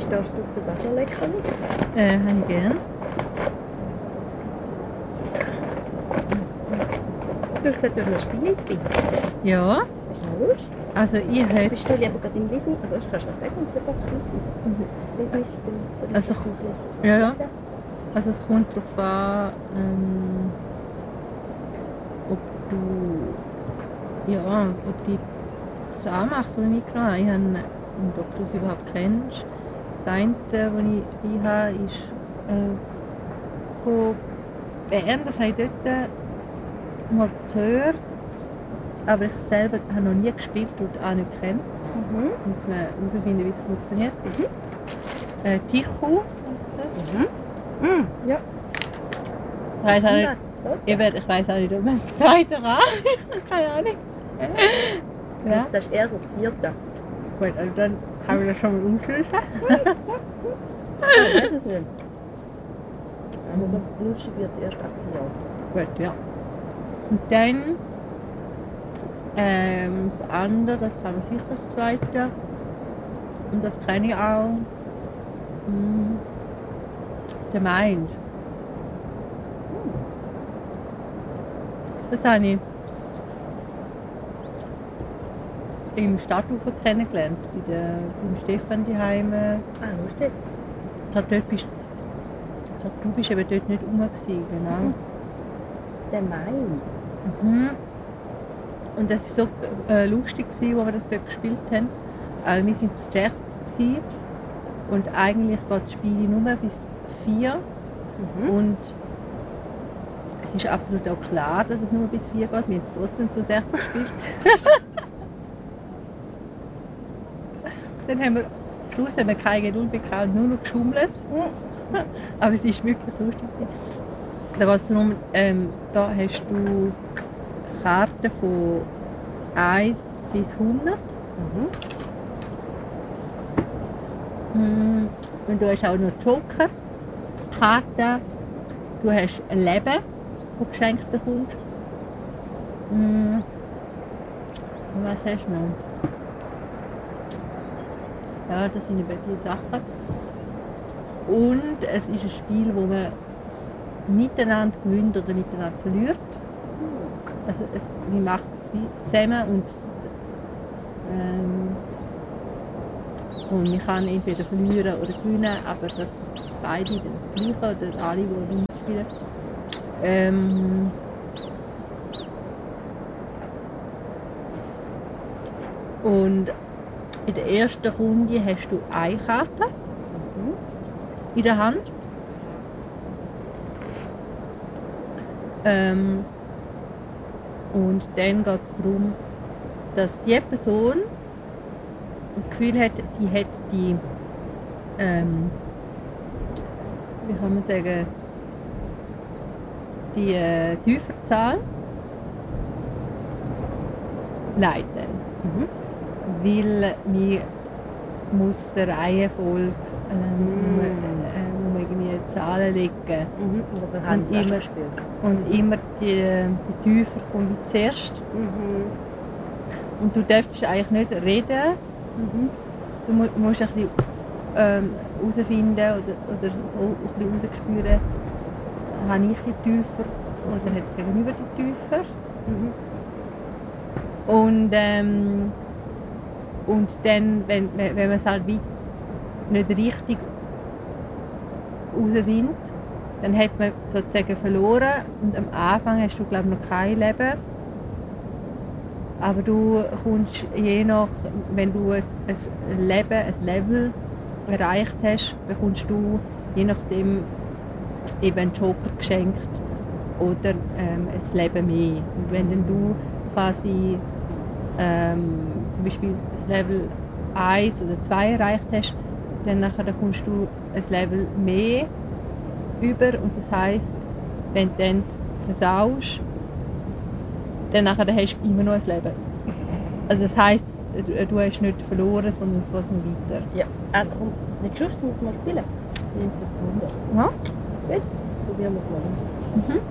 Stehst du zu das noch lecker? Habe ich gern. Du hast gesagt, du hast noch Spiele dabei. Ja, Hast du noch Lust? also ich hätte... Bist du lieber gerade im Disney? Also ich kann schon sagen, und der Disney ist dann Also, ein bisschen ja. lesen. Also es kommt darauf an, ob du... Ja, ob die das anmacht oder nicht. Ich habe einen Doktor, den du überhaupt kennst. Das eine, das ich dabei habe, ist von Bern. Das habe ich dort mal gehört. Aber ich selber habe noch nie gespielt und auch nicht kennt. Muss man herausfinden, wie es funktioniert. Tichu. Ja. Ich weiss auch nicht, Ja. ich weiss auch nicht, ob man das zweite kann. Keine Ahnung. Ja. Das ist eher so das vierte. Gut, also dann kann man das schon mal umschließen. Ich weiß es nicht. Aber lustig wird es erst ab 4 Jahren. Gut, ja. Und dann das andere, das kann man sicher das zweite. Und das kenne ich auch. Der Mind. Das habe ich im Stadtufer kennengelernt, beim Stefan daheim. Lustig. Ich glaube, du bist eben dort nicht rum gewesen, genau. Der Mind. Und das war so lustig, als wir das dort gespielt haben. Wir waren zu 6 und eigentlich geht das Spiel nur bis 4. Und es ist absolut auch klar, dass es nur bis 4 geht. Wir haben es trotzdem zu 6 gespielt. Dann haben wir am Schluss keine Geduld bekommen, nur noch geschummelt. Aber es ist wirklich lustig. Da geht es darum, da hast du Karten von 1 bis 100. Und du hast auch noch Joker, Karten, du hast ein Leben, das du geschenkt bekommst. Und was hast du noch? Ja, das sind eben die Sachen. Und es ist ein Spiel, wo man miteinander gewinnt oder miteinander verliert. Also man macht es zusammen und man kann entweder verlieren oder gewinnen, aber dass beide dann das Gleiche oder alle, die mitspielen. Und in der ersten Runde hast du eine Karte in der Hand. Und dann geht es darum, dass die Person das Gefühl hat, sie hat die, wie kann man sagen, die Teufelzahl leiten. Weil man muss der Reihenfolge wo man irgendwie Zahlen legen. Wir haben es schon gespielt. Und immer die Tiefer kommt zuerst. Und du dürftest eigentlich nicht reden. Du musst ein bisschen herausfinden oder so ein bisschen rausspüren, habe ich die tiefer oder hat es gegenüber die tiefer. Und dann, wenn man es halt nicht richtig herausfindet, dann hat man sozusagen verloren und am Anfang hast du, glaube ich, noch kein Leben. Aber du kommst je nach, wenn du ein Level erreicht hast, bekommst du je nachdem eben einen Joker geschenkt oder ein Leben mehr. Und wenn dann du quasi zum Beispiel das Level 1 oder 2 erreicht hast, dann kommst du ein Level mehr über und das heisst, wenn du dann versaust, dann hast du immer noch ein Leben. Also das heisst, du hast nicht verloren, sondern es geht noch weiter. Ja, also komm, nicht Schluss, du musst mal spielen. 1900. Ja? Gut, probieren wir es mal aus.